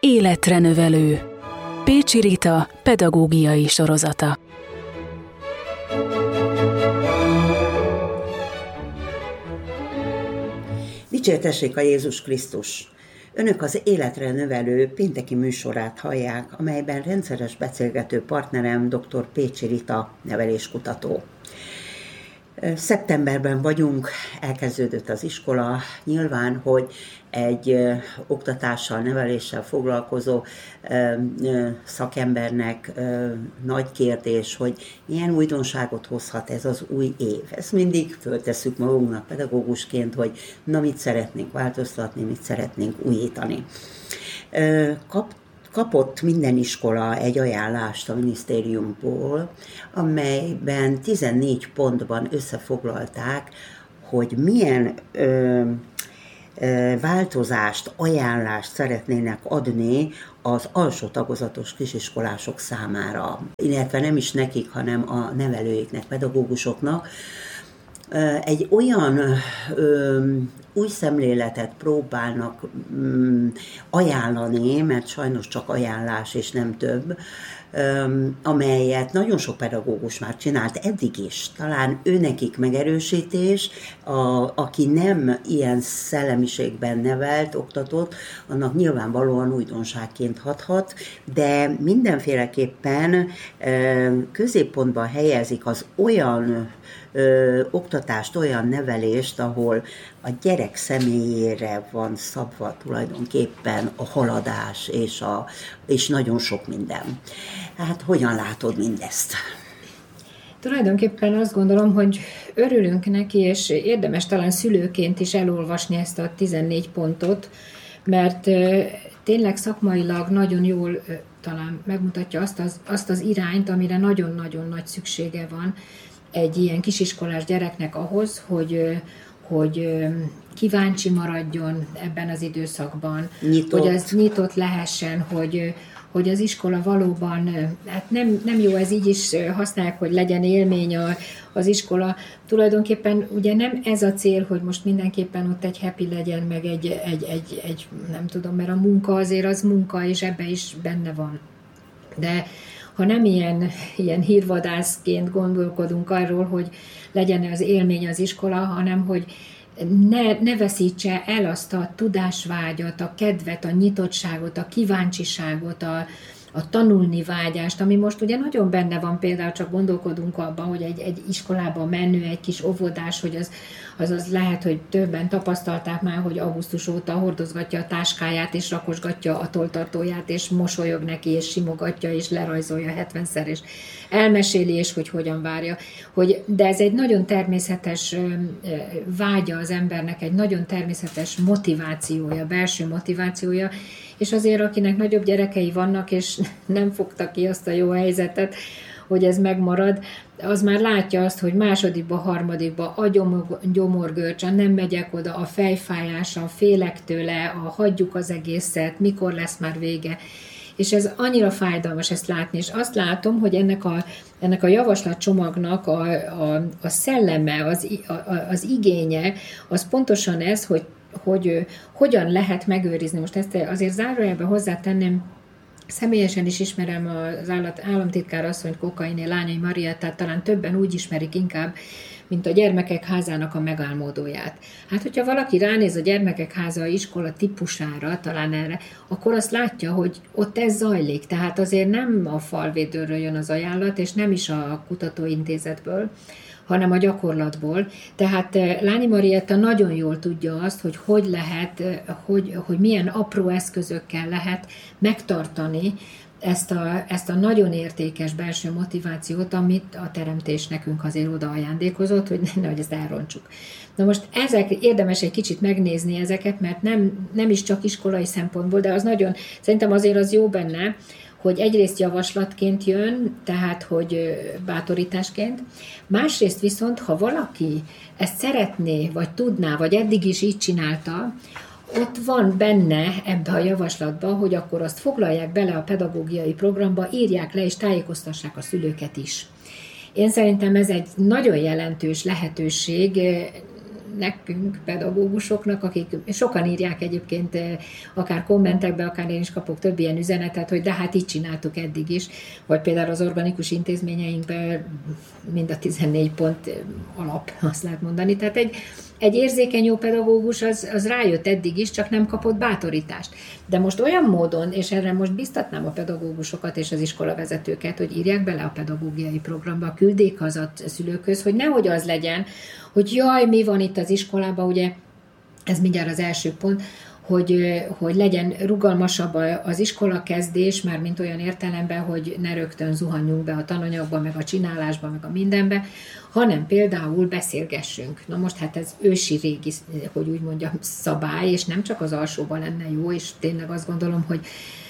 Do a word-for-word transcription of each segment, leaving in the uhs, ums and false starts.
Életre növelő. Pécsi Rita pedagógiai sorozata. Dicsértessék a Jézus Krisztus! Önök az Életre növelő pénteki műsorát hallják, amelyben rendszeres beszélgető partnerem dr. Pécsi Rita neveléskutató. Szeptemberben vagyunk, elkezdődött az iskola, nyilván, hogy egy ö, oktatással, neveléssel foglalkozó ö, ö, szakembernek ö, nagy kérdés, hogy milyen újdonságot hozhat ez az új év. Ezt mindig föltesszük magunknak pedagógusként, hogy na mit szeretnénk változtatni, mit szeretnénk újítani. Ö, kap, Kapott minden iskola egy ajánlást a minisztériumból, amelyben tizennégy pontban összefoglalták, hogy milyen ö, ö, változást, ajánlást szeretnének adni az alsó tagozatos kisiskolások számára, illetve nem is nekik, hanem a nevelőiknek, pedagógusoknak. Egy olyan ö, új szemléletet próbálnak ö, ajánlani, mert sajnos csak ajánlás és nem több, ö, amelyet nagyon sok pedagógus már csinált eddig is. Talán őnekik megerősítés, a, aki nem ilyen szellemiségben nevelt, oktatott, annak nyilvánvalóan újdonságként hathat, de mindenféleképpen ö, középpontban helyezik az olyan Ö, oktatást, olyan nevelést, ahol a gyerek személyére van szabva tulajdonképpen a haladás és, a, és nagyon sok minden. Hát hogyan látod mindezt? Tulajdonképpen azt gondolom, hogy örülünk neki, és érdemes talán szülőként is elolvasni ezt a tizennégy pontot, mert tényleg szakmailag nagyon jól talán megmutatja azt az, azt az irányt, amire nagyon-nagyon nagy szüksége van egy ilyen kisiskolás gyereknek ahhoz, hogy, hogy kíváncsi maradjon ebben az időszakban, nyitott. Hogy az nyitott lehessen, hogy, hogy az iskola valóban, hát nem, nem jó, ez így is használják, hogy legyen élmény a, az iskola. Tulajdonképpen ugye nem ez a cél, hogy most mindenképpen ott egy happy legyen, meg egy, egy, egy, egy nem tudom, mert a munka azért az munka, és ebbe is benne van. De ha nem ilyen, ilyen hírvadászként gondolkodunk arról, hogy legyen az élmény az iskola, hanem hogy ne, ne veszítse el azt a tudásvágyat, a kedvet, a nyitottságot, a kíváncsiságot, a, a tanulni vágyást, ami most ugye nagyon benne van, például csak gondolkodunk abban, hogy egy, egy iskolába menő, egy kis óvodás, hogy az, az, az lehet, hogy többen tapasztalták már, hogy augusztus óta hordozgatja a táskáját, és rakosgatja a tolltartóját, és mosolyog neki, és simogatja, és lerajzolja hetvenszer, és elmeséli, és hogy hogyan várja. Hogy, de ez egy nagyon természetes vágya az embernek, egy nagyon természetes motivációja, belső motivációja, és azért, akinek nagyobb gyerekei vannak, és nem fogta ki azt a jó helyzetet, hogy ez megmarad, az már látja azt, hogy másodikba, harmadikba a gyomorgörcs, a nem megyek oda, a fejfájás, a félek tőle, a hagyjuk az egészet, mikor lesz már vége. És ez annyira fájdalmas ezt látni, és azt látom, hogy ennek a, ennek a javaslatcsomagnak a, a, a szelleme, az, a, az igénye, az pontosan ez, hogy hogy hogyan lehet megőrizni. Most ezt azért zárójelben hozzátenném, személyesen is ismerem az állat, államtitkár asszonyt, Kokainé Lányai Mariát, tehát talán többen úgy ismerik inkább, mint a gyermekek házának a megálmodóját. Hát, hogyha valaki ránéz a gyermekek háza iskola típusára, talán erre, akkor azt látja, hogy ott ez zajlik. Tehát azért nem a falvédőről jön az ajánlat, és nem is a kutatóintézetből, hanem a gyakorlatból. Tehát Lányi Marietta nagyon jól tudja azt, hogy hogy lehet, hogy, hogy milyen apró eszközökkel lehet megtartani ezt a, ezt a nagyon értékes belső motivációt, amit a teremtés nekünk azért oda ajándékozott, hogy nehogy ezt elrontsuk. Na most ezek, érdemes egy kicsit megnézni ezeket, mert nem, nem is csak iskolai szempontból, de az nagyon, szerintem azért az jó benne, hogy egyrészt javaslatként jön, tehát hogy bátorításként, másrészt viszont, ha valaki ezt szeretné, vagy tudná, vagy eddig is így csinálta, ott van benne ebbe a javaslatba, hogy akkor azt foglalják bele a pedagógiai programba, írják le és tájékoztassák a szülőket is. Én szerintem ez egy nagyon jelentős lehetőség, nekünk, pedagógusoknak, akik sokan írják egyébként, akár kommentekbe, akár én is kapok több ilyen üzenetet, hogy de hát így csináltuk eddig is, vagy például az organikus intézményeinkben mind a tizennégy pont alap, azt lehet mondani. Tehát egy, egy érzékeny jó pedagógus az, az rájött eddig is, csak nem kapott bátorítást. De most olyan módon, és erre most biztatnám a pedagógusokat és az iskolavezetőket, hogy írják bele a pedagógiai programba, küldjék haza a szülőkhöz, hogy nehogy az legyen, hogy jaj, mi van itt az iskolában, ugye ez mindjárt az első pont, hogy, hogy legyen rugalmasabb az iskola kezdés, már mint olyan értelemben, hogy ne rögtön zuhanjunk be a tananyagba, meg a csinálásba, meg a mindenbe, hanem például beszélgessünk. Na most hát ez ősi régi, hogy úgy mondjam, szabály, és nem csak az alsóban lenne jó, és tényleg azt gondolom, hogy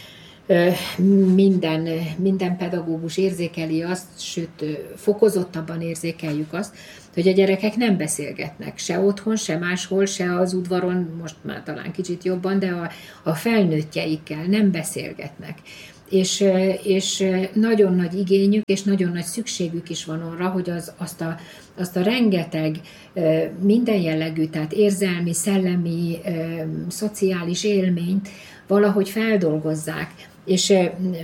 minden, minden pedagógus érzékeli azt, sőt, fokozottabban érzékeljük azt, hogy a gyerekek nem beszélgetnek, se otthon, se máshol, se az udvaron, most már talán kicsit jobban, de a, a felnőttjeikkel nem beszélgetnek. És, és nagyon nagy igényük, és nagyon nagy szükségük is van arra, hogy az, azt, a, azt a rengeteg minden jellegű, tehát érzelmi, szellemi, szociális élményt valahogy feldolgozzák. És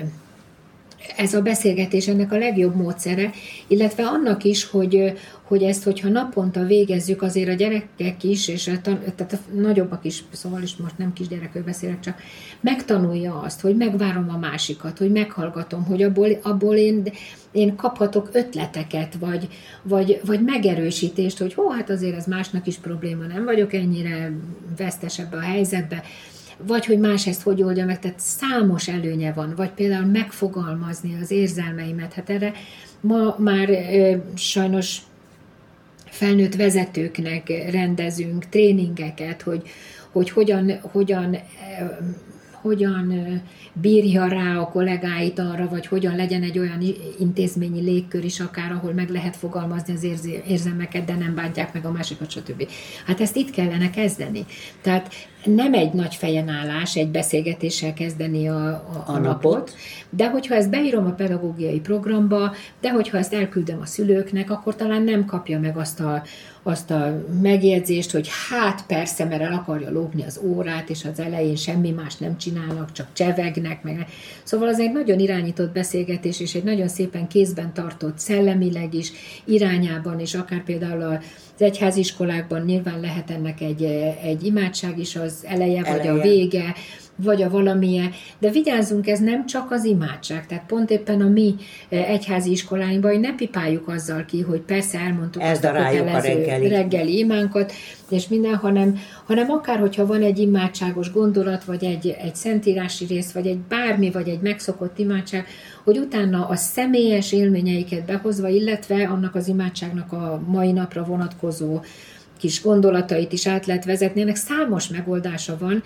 ez a beszélgetés ennek a legjobb módszere, illetve annak is, hogy, hogy ezt, hogyha naponta végezzük, azért a gyerekek is, és a, tehát a nagyobbak is, szóval is most nem kisgyerekről beszélek, csak megtanulja azt, hogy megvárom a másikat, hogy meghallgatom, hogy abból, abból én, én kaphatok ötleteket, vagy, vagy, vagy megerősítést, hogy hó, hát azért ez másnak is probléma, nem vagyok ennyire vesztes ebbe a helyzetbe, vagy hogy más ezt hogy oldja meg, tehát számos előnye van, vagy például megfogalmazni az érzelmeimet. Hát erre ma már ö, sajnos felnőtt vezetőknek rendezünk tréningeket, hogy, hogy hogyan, hogyan, ö, hogyan bírja rá a kollégáit arra, vagy hogyan legyen egy olyan intézményi légkör is akár, ahol meg lehet fogalmazni az érzelmeket, de nem bántják meg a másikat, stb. Hát ezt itt kellene kezdeni. Tehát nem egy nagy fejenállás, egy beszélgetéssel kezdeni a, a, a, a napot, de hogyha ezt beírom a pedagógiai programba, de hogyha ezt elküldöm a szülőknek, akkor talán nem kapja meg azt a, azt a megjegyzést, hogy hát persze, mert el akarja lógni az órát, és az elején semmi más nem csinálnak, csak csevegnek. Meg. Szóval az egy nagyon irányított beszélgetés, és egy nagyon szépen kézben tartott szellemileg is, irányában, és akár például a az egyháziskolákban nyilván lehet ennek egy, egy imádság is az eleje, eleje, vagy a vége, vagy a valamilyen, de vigyázzunk, ez nem csak az imádság, tehát pont éppen a mi egyházi iskoláinkban, hogy ne pipáljuk azzal ki, hogy persze elmondtuk ez azt a kötelező reggeli. reggeli imánkat, és minden, hanem, hanem akár, hogyha van egy imádságos gondolat, vagy egy, egy szentírási rész, vagy egy bármi, vagy egy megszokott imádság, hogy utána a személyes élményeiket behozva, illetve annak az imádságnak a mai napra vonatkozó kis gondolatait is át lehet vezetni, ennek számos megoldása van,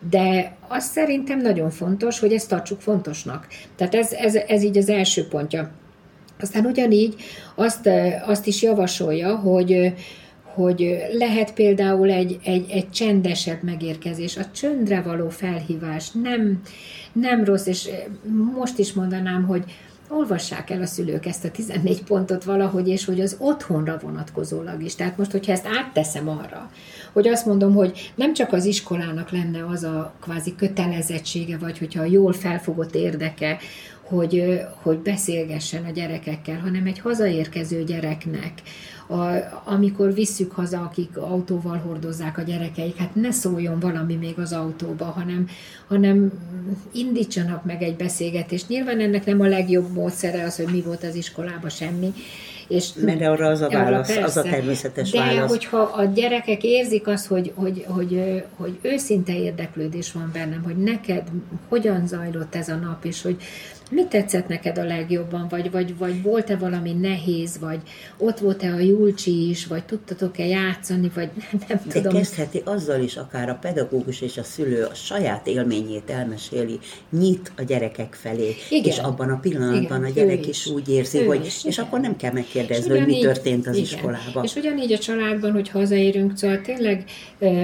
de az szerintem nagyon fontos, hogy ezt tartsuk fontosnak. Tehát ez, ez, ez így az első pontja. Aztán ugyanígy azt, azt is javasolja, hogy hogy lehet például egy, egy, egy csendesebb megérkezés, a csöndre való felhívás nem, nem rossz, és most is mondanám, hogy olvassák el a szülők ezt a tizennégy pontot valahogy, és hogy az otthonra vonatkozólag is. Tehát most, hogyha ezt átteszem arra, hogy azt mondom, hogy nem csak az iskolának lenne az a kvázi kötelezettsége, vagy hogyha jól felfogott érdeke, hogy, hogy beszélgessen a gyerekekkel, hanem egy hazaérkező gyereknek, a, amikor visszük haza, akik autóval hordozzák a gyerekeik, hát ne szóljon valami még az autóba, hanem, hanem indítsanak meg egy beszélgetést. Nyilván ennek nem a legjobb módszere az, hogy mi volt az iskolában, semmi. És mert arra az a válasz, persze, az a természetes de válasz. De hogyha a gyerekek érzik azt, hogy, hogy, hogy, hogy őszinte érdeklődés van bennem, hogy neked hogyan zajlott ez a nap, és hogy mit tetszett neked a legjobban, vagy, vagy, vagy volt-e valami nehéz, vagy ott volt-e a Julcsi is, vagy tudtatok-e játszani, vagy nem, nem de tudom. De kezdheti azzal is, akár a pedagógus és a szülő a saját élményét elmeséli, nyit a gyerekek felé, igen, és abban a pillanatban igen, a gyerek is. is úgy érzi, ő hogy, is, és igen. Akkor nem kell megkérdezni, hogy mi történt az igen. iskolában. És ugyanígy a családban, hogy hazaérünk, szóval tényleg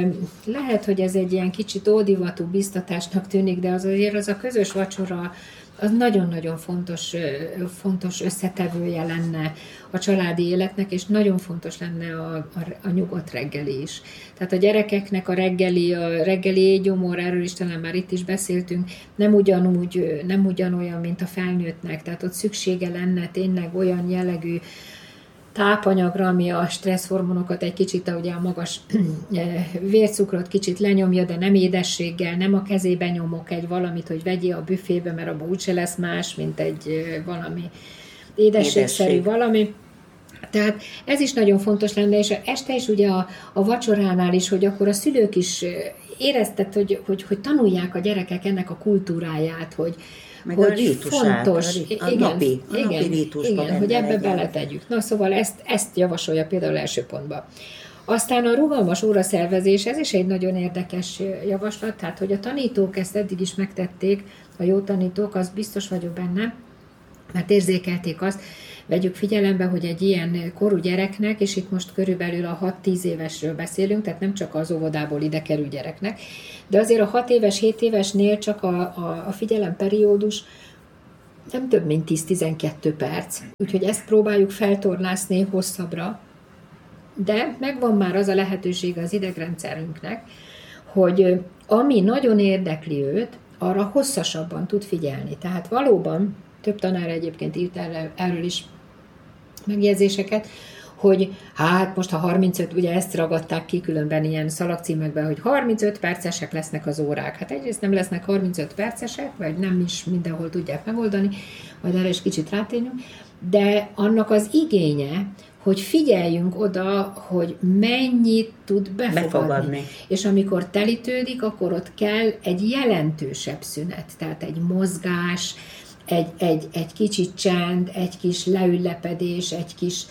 lehet, hogy ez egy ilyen kicsit ódivatú biztatásnak tűnik, de azért az a közös vacsora, az nagyon-nagyon fontos, fontos összetevője lenne a családi életnek, és nagyon fontos lenne a, a, a nyugodt reggeli is. Tehát a gyerekeknek a reggeli, a reggeli éjgyomor, erről is talán már itt is beszéltünk, nem ugyanúgy, nem ugyanolyan, mint a felnőttnek. Tehát ott szüksége lenne tényleg olyan jellegű tápanyagra, ami a stresszhormonokat egy kicsit, ugye a magas vércukrot kicsit lenyomja, de nem édességgel, nem a kezébe nyomok egy valamit, hogy vegye a büfébe, mert abban úgyse lesz más, mint egy valami édességszerű Édesség. valami. Tehát ez is nagyon fontos lenne, és este is ugye a, a vacsoránál is, hogy akkor a szülők is éreztet, hogy, hogy, hogy tanulják a gyerekek ennek a kultúráját, hogy meg hogy a rítusát, fontos, a, rí- a igen, napi, a igen, napi rítusba igen, hogy ebbe legyen. beletegyük. Na szóval ezt, ezt javasolja például első pontban. Aztán a rugalmas óraszervezés, ez is egy nagyon érdekes javaslat, tehát hogy a tanítók ezt eddig is megtették, a jó tanítók, az biztos vagyok benne, mert érzékelték azt, vegyük figyelembe, hogy egy ilyen korú gyereknek, és itt most körülbelül a hat-tíz évesről beszélünk, tehát nem csak az óvodából ide kerül gyereknek, de azért a hat éves, hét évesnél csak a, a, a figyelemperiódus nem több, mint tíz-tizenkettő perc. Úgyhogy ezt próbáljuk feltornászni hosszabbra, de megvan már az a lehetőség az idegrendszerünknek, hogy ami nagyon érdekli őt, arra hosszasabban tud figyelni. Tehát valóban több tanár egyébként írt erről is megjegyzéseket, hogy hát most ha harmincöt, ugye ezt ragadták ki különben ilyen szalagcímekben, hogy harmincöt percesek lesznek az órák. Hát egyrészt nem lesznek harmincöt percesek, vagy nem is mindenhol tudják megoldani, majd erre is kicsit rátérünk, de annak az igénye, hogy figyeljünk oda, hogy mennyit tud befogadni. befogadni. És amikor telítődik, akkor ott kell egy jelentősebb szünet, tehát egy mozgás, Egy, egy, egy kicsit csend, egy kis leüllepedés, egy kis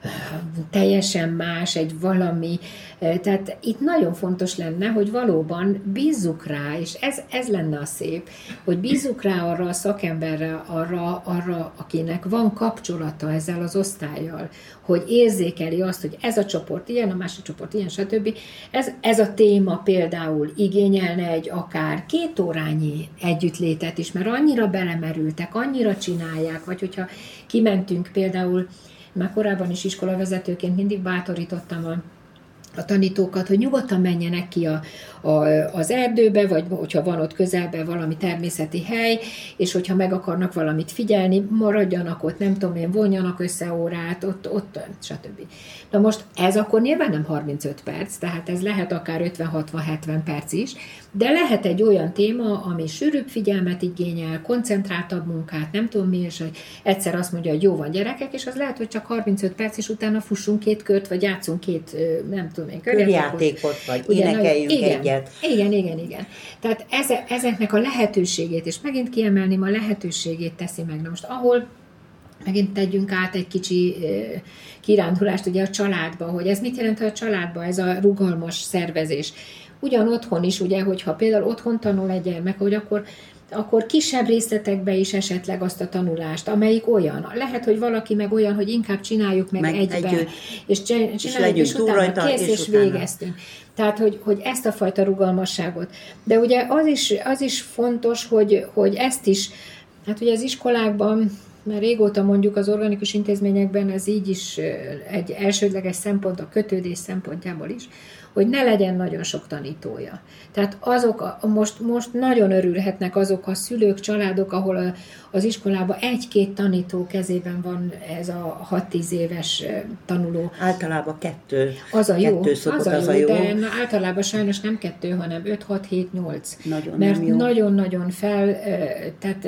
teljesen más, egy valami. Tehát itt nagyon fontos lenne, hogy valóban bízzuk rá, és ez, ez lenne a szép, hogy bízzuk rá arra a szakemberre, arra, arra, akinek van kapcsolata ezzel az osztállyal, hogy érzékeli azt, hogy ez a csoport ilyen, a másik csoport ilyen, stb. Ez, ez a téma például igényelne egy akár két órányi együttlétet is, mert annyira belemerültek, annyira csinálják, vagy hogyha kimentünk például, már korábban is iskolavezetőként mindig bátorítottam a, a tanítókat, hogy nyugodtan menjenek ki a, a, az erdőbe, vagy hogyha van ott közelben valami természeti hely, és hogyha meg akarnak valamit figyelni, maradjanak ott, nem tudom én, vonjanak össze órát, ott, ott, stb. Na most ez akkor nyilván nem harmincöt perc, tehát ez lehet akár ötven-hatvan-hetven perc is, de lehet egy olyan téma, ami sűrűbb figyelmet igényel, koncentráltabb munkát, nem tudom mi, és hogy egyszer azt mondja, hogy jó van gyerekek, és az lehet, hogy csak harmincöt perc, és utána fussunk két kört, vagy játszunk két, nem tudom én, körjátékot, vagy énekeljünk igen, egyet. Igen, igen, igen. Tehát eze, ezeknek a lehetőségét, és megint kiemelném, a lehetőségét teszi meg. Na most ahol megint tegyünk át egy kicsi kirándulást ugye a családba, hogy ez mit jelent a családba, ez a rugalmas szervezés. Ugyan otthon is, ugye, hogyha például otthon tanul egy gyermek, hogy akkor, akkor kisebb részletekbe is esetleg azt a tanulást, amelyik olyan. Lehet, hogy valaki meg olyan, hogy inkább csináljuk meg, meg egyben, együtt, és csináljuk, és, és utána rajta, kész, és, és utána. végeztünk. Tehát, hogy, hogy ezt a fajta rugalmasságot. De ugye az is, az is fontos, hogy, hogy ezt is, hát ugye az iskolákban, már régóta mondjuk az organikus intézményekben ez így is egy elsődleges szempont a kötődés szempontjából is, hogy ne legyen nagyon sok tanítója. Tehát azok, a, most, most nagyon örülhetnek azok a szülők, családok, ahol a, az iskolában egy-két tanító kezében van ez a hat-tíz éves tanuló. Általában kettő. Az a jó, kettő szokott, az a az jó, a jó. de általában sajnos nem kettő, hanem öt-hat-hét-nyolc. Nagyon mert nem jó. nagyon-nagyon fel, tehát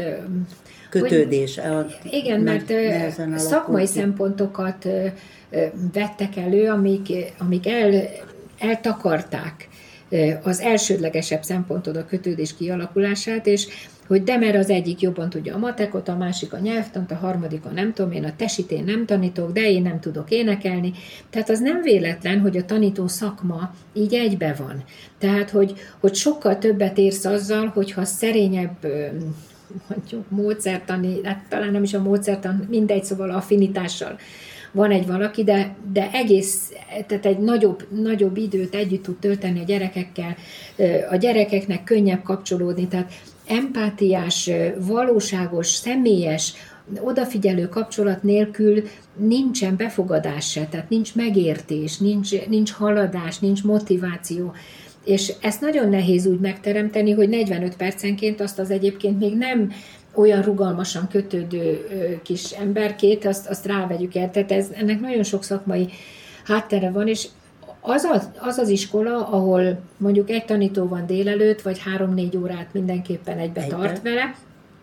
kötődés. Hogy, igen, mert szakmai szempontokat vettek elő, amik, amik el, eltakarták az elsődlegesebb szempontod a kötődés kialakulását, és hogy de mert az egyik jobban tudja a matekot, a másik a nyelvtant, a harmadik a nem tudom én, a tesit én nem tanítok, de én nem tudok énekelni. Tehát az nem véletlen, hogy a tanító szakma így egybe van. Tehát, hogy, hogy sokkal többet érsz azzal, hogyha szerényebb mondjuk módszertani, hát talán nem is a módszertan, mindegy, szóval affinitással van egy valaki, de, de egész, tehát egy nagyobb, nagyobb időt együtt tud tölteni a gyerekekkel, a gyerekeknek könnyebb kapcsolódni, tehát empátiás, valóságos, személyes, odafigyelő kapcsolat nélkül nincsen befogadás se, tehát nincs megértés, nincs, nincs haladás, nincs motiváció. És ezt nagyon nehéz úgy megteremteni, hogy negyvenöt percenként azt az egyébként még nem olyan rugalmasan kötődő kis emberkét, azt, azt rávegyük el. Tehát ez, ennek nagyon sok szakmai háttere van, és az, az az az iskola, ahol mondjuk egy tanító van délelőtt, vagy három-négy órát mindenképpen egybe Egyben. tart vele,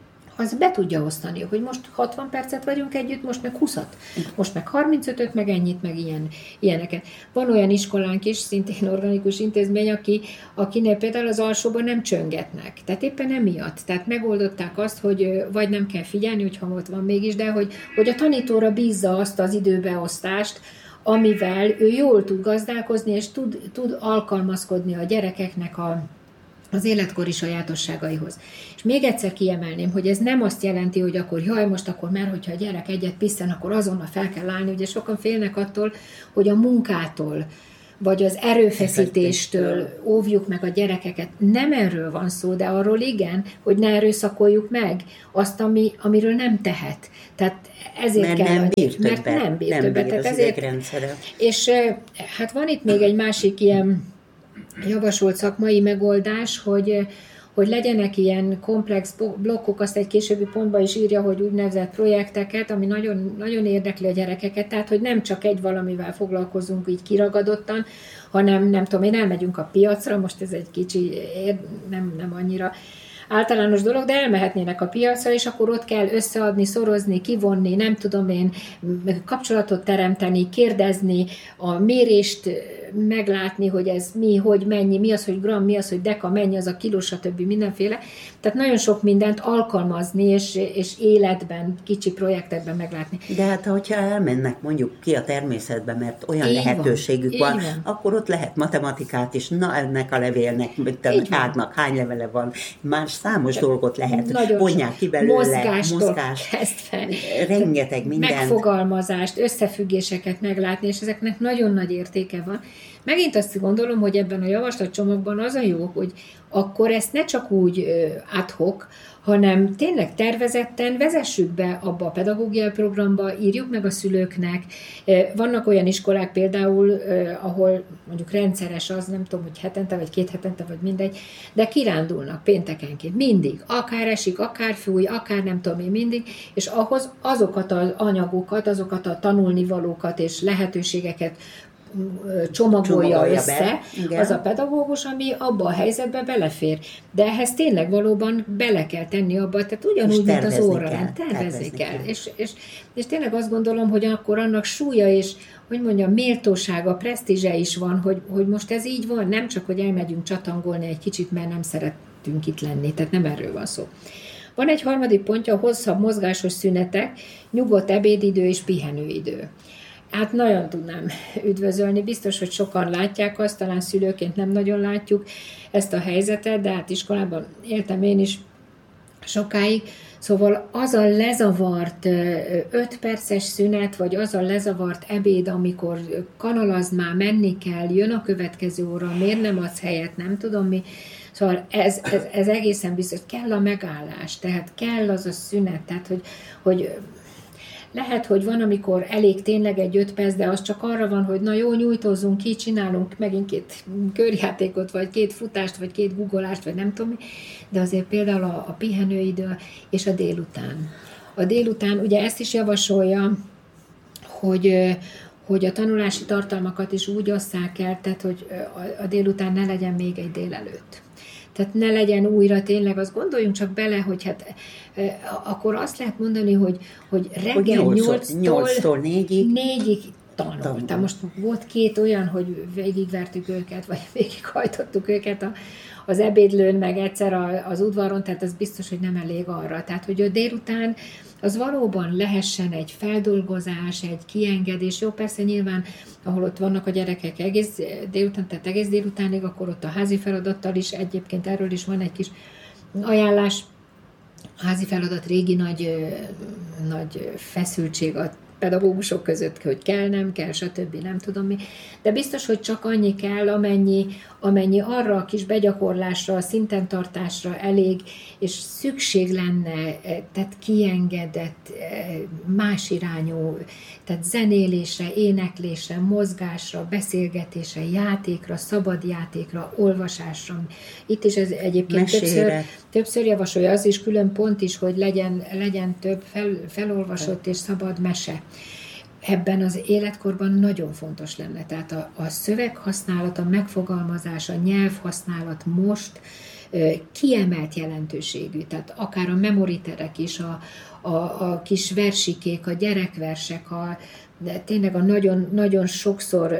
az be tudja osztani, hogy most hatvan percet vagyunk együtt, most meg húszat, most meg harmincötöt, meg ennyit, meg ilyen, ilyeneket. Van olyan iskolánk is, szintén organikus intézmény, aki, akinél például az alsóban nem csöngetnek. Tehát éppen emiatt. Tehát megoldották azt, hogy vagy nem kell figyelni, hogyha ott van mégis, de hogy, hogy a tanítóra bízza azt az időbeosztást, amivel ő jól tud gazdálkozni, és tud, tud alkalmazkodni a gyerekeknek a az életkori sajátosságaihoz. És még egyszer kiemelném, hogy ez nem azt jelenti, hogy akkor jaj, most akkor már, hogyha a gyerek egyet pisszen, akkor azonnal fel kell állni. Ugye sokan félnek attól, hogy a munkától, vagy az erőfeszítéstől óvjuk meg a gyerekeket. Nem erről van szó, de arról igen, hogy ne erőszakoljuk meg azt, ami, amiről nem tehet. Tehát ezért mert kell, nem bír mert többet, nem bír nem többet. bír Tehát az ezért, idegrendszere. és hát van itt még egy másik ilyen javasolt szakmai megoldás, hogy, hogy legyenek ilyen komplex blokkok, azt egy későbbi pontban is írja, hogy úgynevezett projekteket, ami nagyon, nagyon érdekli a gyerekeket, tehát hogy nem csak egy valamivel foglalkozunk így kiragadottan, hanem nem tudom, én elmegyünk a piacra, most ez egy kicsi, nem, nem annyira általános dolog, de elmehetnének a piacra, és akkor ott kell összeadni, szorozni, kivonni, nem tudom én, kapcsolatot teremteni, kérdezni, a mérést meglátni, hogy ez mi, hogy mennyi, mi az, hogy gram, mi az, hogy deka, mennyi az a kiló, stb. Mindenféle. Tehát nagyon sok mindent alkalmazni, és, és életben, kicsi projektekben meglátni. De hát, hogyha elmennek mondjuk ki a természetbe, mert olyan így lehetőségük van, van, van, akkor ott lehet matematikát is, na ennek a levélnek, a ágnak hány levele van, más számos de dolgot lehet, vonják ki belőle, mozgást, kezdve, rengeteg mindent. Megfogalmazást, összefüggéseket meglátni, és ezeknek nagyon nagy értéke van. Megint azt gondolom, hogy ebben a javaslatcsomagban az a jó, hogy akkor ezt ne csak úgy ad hoc, hanem tényleg tervezetten vezessük be abba a pedagógiai programba, írjuk meg a szülőknek. Vannak olyan iskolák például, ahol mondjuk rendszeres az, nem tudom, hogy hetente, vagy két hetente, vagy mindegy, de kirándulnak péntekenként, mindig. Akár esik, akár fúj, akár nem tudom én mindig, és ahhoz azokat az anyagokat, azokat a tanulnivalókat és lehetőségeket csomagolja, csomagolja össze be. Az a pedagógus, ami abba a helyzetbe belefér. De ehhez tényleg valóban bele kell tenni abba, tehát ugyanúgy, mint az órán, tervezni kell. kell. És, és, és tényleg azt gondolom, hogy akkor annak súlya és, hogy mondjam, méltósága, presztízse is van, hogy, hogy most ez így van, nem csak, hogy elmegyünk csatangolni egy kicsit, mert nem szeretünk itt lenni, tehát nem erről van szó. Van egy harmadik pontja, hosszabb mozgásos szünetek, nyugodt ebédidő és pihenőidő. Hát nagyon tudnám üdvözölni, biztos, hogy sokan látják azt, talán szülőként nem nagyon látjuk ezt a helyzetet, de hát iskolában éltem én is sokáig, szóval az a lezavart öt perces szünet, vagy az a lezavart ebéd, amikor kanalazd már, menni kell, jön a következő óra, miért nem adsz helyet, nem tudom mi, szóval ez, ez, ez egészen biztos, kell a megállás, tehát kell az a szünet, tehát hogy, hogy lehet, hogy van, amikor elég tényleg egy öt perc, de az csak arra van, hogy na jó, nyújtózzunk ki, csinálunk megint két körjátékot, vagy két futást, vagy két guggolást, vagy nem tudom mi, de azért például a, a pihenőidő és a délután. A délután, ugye ezt is javasolja, hogy, hogy a tanulási tartalmakat is úgy osszák el, tehát hogy a, a délután ne legyen még egy délelőtt. Tehát ne legyen újra tényleg, azt gondoljunk csak bele, hogy hát e, akkor azt lehet mondani, hogy, hogy reggel nyolctól négyig, négyig tanul. Tehát most volt két olyan, hogy végigvertük őket, vagy végighajtottuk őket a, az ebédlőn, meg egyszer a, az udvaron, tehát az biztos, hogy nem elég arra. Tehát, hogy a délután az valóban lehessen egy feldolgozás, egy kiengedés. Jó, persze nyilván, ahol ott vannak a gyerekek egész délután, tehát egész délutánig, akkor ott a házi feladattal is, egyébként erről is van egy kis ajánlás, házi feladat régi nagy, nagy feszültség a pedagógusok között, hogy kell, nem kell, stb. Nem tudom mi. De biztos, hogy csak annyi kell, amennyi, amennyi arra a kis begyakorlásra, a szintentartásra elég, és szükség lenne, tehát kiengedett, más irányú, tehát zenélésre, éneklésre, mozgásra, beszélgetésre, játékra, szabad játékra, olvasásra. Itt is ez egyébként többször, többször javasolja, az is külön pont is, hogy legyen, legyen több fel, felolvasott és szabad mese. Ebben az életkorban nagyon fontos lenne. Tehát a, a szöveghasználat, a megfogalmazás, a nyelvhasználat most kiemelt jelentőségű. Tehát akár a memoriterek is, a, a, a kis versikék, a gyerekversek, a, de tényleg a nagyon, nagyon sokszor,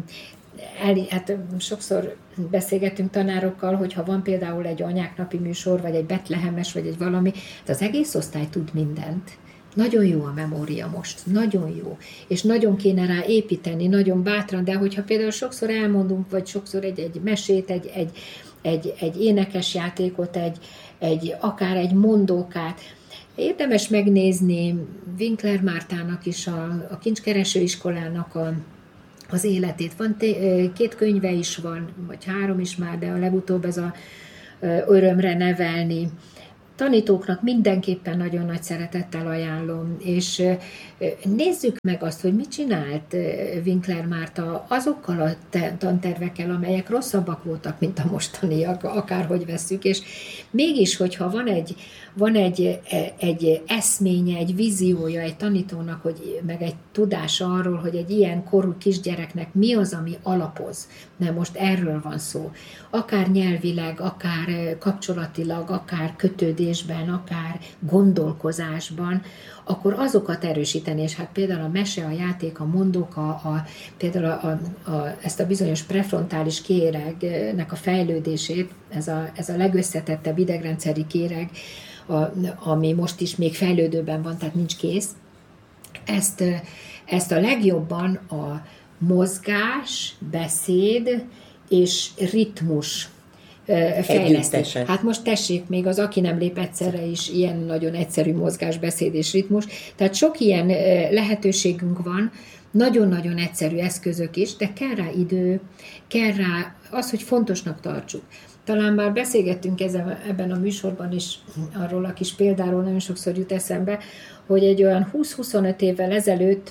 el, hát sokszor beszélgetünk tanárokkal, hogyha van például egy anyáknapi műsor, vagy egy betlehemes, vagy egy valami, az egész osztály tud mindent. Nagyon jó a memória most, nagyon jó, és nagyon kéne rá építeni, nagyon bátran, de hogyha például sokszor elmondunk, vagy sokszor egy, egy mesét, egy, egy, egy, egy énekes játékot, egy, egy, akár egy mondókát, érdemes megnézni Winkler Mártának is, a, a Kincskereső iskolának a, az életét. Van té- két könyve is van, vagy három is már, de a legutóbb ez a Örömre nevelni. Tanítóknak mindenképpen nagyon nagy szeretettel ajánlom, és nézzük meg azt, hogy mit csinált Winkler Márta azokkal a tantervekkel, amelyek rosszabbak voltak, mint a mostaniak, akárhogy vesszük, és mégis, hogyha van egy, van egy, egy eszménye, egy víziója egy tanítónak, hogy, meg egy tudása arról, hogy egy ilyen korú kisgyereknek mi az, ami alapoz, mert most erről van szó, akár nyelvileg, akár kapcsolatilag, akár kötődésben, akár gondolkozásban, akkor azokat erősíteni, és hát például a mese, a játék, a mondók, a, a, például a, a, a, ezt a bizonyos prefrontális kéregnek a fejlődését, ez a, ez a legösszetettebb idegrendszeri kéreg, a, ami most is még fejlődőben van, tehát nincs kész, ezt, ezt a legjobban a mozgás, beszéd és ritmus fejlesztés. Hát most tessék, még az Aki nem lép egyszerre is ilyen nagyon egyszerű mozgás, beszéd és ritmus. Tehát sok ilyen lehetőségünk van, nagyon-nagyon egyszerű eszközök is, de kell rá idő, kell rá az, hogy fontosnak tartsuk. Talán már beszélgettünk ezen, ebben a műsorban is arról a kis példáról, nagyon sokszor jut eszembe, hogy egy olyan húsz-huszonöt évvel ezelőtt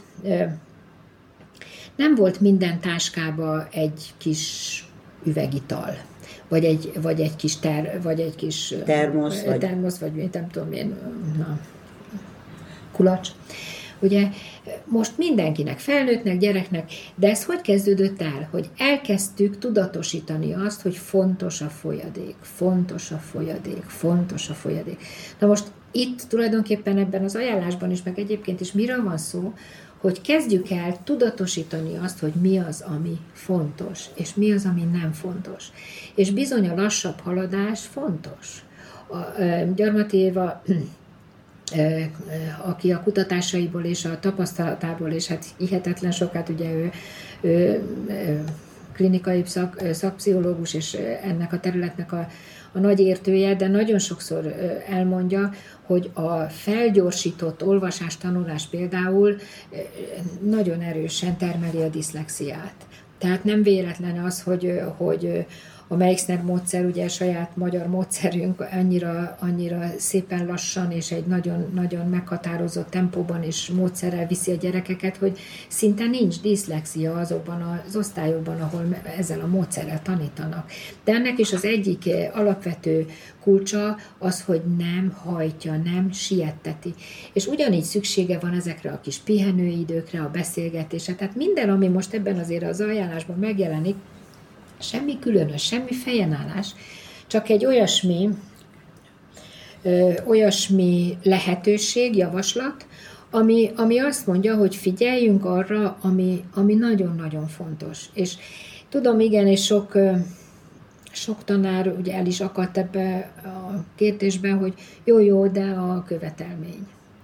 nem volt minden táskába egy kis üvegital, vagy egy, vagy egy kis, ter, vagy egy kis termosz, vagy, termosz, vagy nem tudom én, na, kulacs. Ugye most mindenkinek, felnőttnek, gyereknek, de ez hogy kezdődött el? Hogy elkezdtük tudatosítani azt, hogy fontos a folyadék, fontos a folyadék, fontos a folyadék. Na most itt tulajdonképpen ebben az ajánlásban is, meg egyébként is miről van szó, hogy kezdjük el tudatosítani azt, hogy mi az, ami fontos, és mi az, ami nem fontos. És bizony a lassabb haladás fontos. A, Gyarmati Éva, aki a kutatásaiból és a tapasztalatából, és hát hihetetlen sokat, ugye ő, ő klinikai szak, szakpszichológus, és ennek a területnek a, a nagy értője, de nagyon sokszor elmondja, hogy a felgyorsított olvasás-tanulás például nagyon erősen termeli a diszlexiát. Tehát nem véletlen az, hogy, hogy a Meixner módszer, ugye saját magyar módszerünk annyira, annyira szépen lassan és egy nagyon, nagyon meghatározott tempóban és módszerrel viszi a gyerekeket, hogy szinte nincs diszlexia azokban az osztályokban, ahol ezzel a módszerrel tanítanak. De ennek is az egyik alapvető kulcsa az, hogy nem hajtja, nem sietteti. És ugyanígy szüksége van ezekre a kis pihenőidőkre, a beszélgetésre. Tehát minden, ami most ebben azért az ajánlásban megjelenik, semmi különös, semmi fejenállás, csak egy olyasmi, ö, olyasmi lehetőség, javaslat, ami, ami azt mondja, hogy figyeljünk arra, ami, ami nagyon-nagyon fontos. És tudom, igen, és sok, sok tanár ugye el is akadt ebbe a kérdésbe, hogy jó-jó, de a követelmény.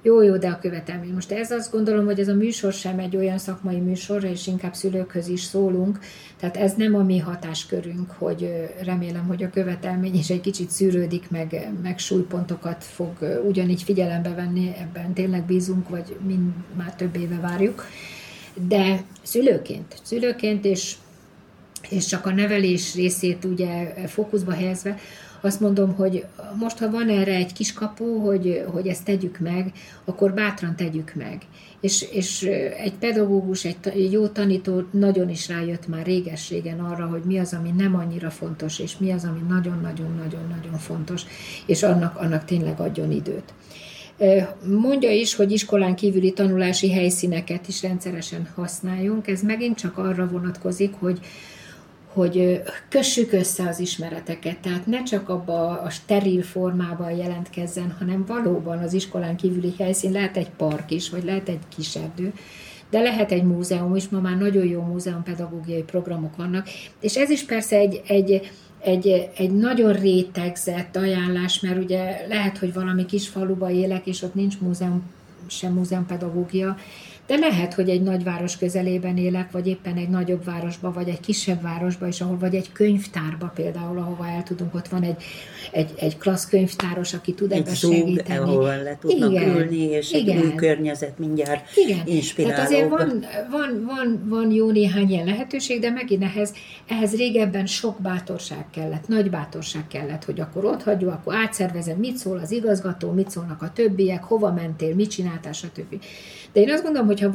Jó, jó, de a követelmény. Most ez azt gondolom, hogy ez a műsor sem egy olyan szakmai műsor, és inkább szülőkhöz is szólunk, tehát ez nem a mi hatáskörünk, hogy remélem, hogy a követelmény is egy kicsit szűrődik, meg, meg súlypontokat fog ugyanígy figyelembe venni, ebben tényleg bízunk, vagy mind már több éve várjuk. De szülőként, szülőként és, és csak a nevelés részét ugye fókuszba helyezve, azt mondom, hogy most, ha van erre egy kis kapu, hogy, hogy ezt tegyük meg, akkor bátran tegyük meg. És, és egy pedagógus, egy jó tanító nagyon is rájött már réges-régen arra, hogy mi az, ami nem annyira fontos, és mi az, ami nagyon-nagyon-nagyon-nagyon fontos, és annak, annak tényleg adjon időt. Mondja is, hogy iskolán kívüli tanulási helyszíneket is rendszeresen használjunk. Ez megint csak arra vonatkozik, hogy hogy kössük össze az ismereteket, tehát ne csak abba a steril formában jelentkezzen, hanem valóban az iskolán kívüli helyszín lehet egy park is, vagy lehet egy kis erdő, de lehet egy múzeum is, ma már nagyon jó múzeumpedagógiai programok vannak, és ez is persze egy, egy, egy, egy nagyon rétegzett ajánlás, mert ugye lehet, hogy valami kis faluba élek, és ott nincs múzeum, sem múzeumpedagógia, de lehet, hogy egy nagyváros közelében élek, vagy éppen egy nagyobb városba, vagy egy kisebb városba is, ahol, vagy egy könyvtárba például, ahova el tudunk, ott van egy, egy, egy klassz könyvtáros, aki tud ebben segíteni. Ahol le tudnak igen, ülni, és igen. Egy új környezet mindjárt igen. Inspirálóbb. Tehát azért van, van, van, van jó néhány ilyen lehetőség, de megint ehhez, ehhez régebben sok bátorság kellett, nagy bátorság kellett, hogy akkor ott hagyjuk, akkor átszervezem, mit szól az igazgató, mit szólnak a többiek, hova mentél, mit csináltál, stb. De én azt gondolom, hogy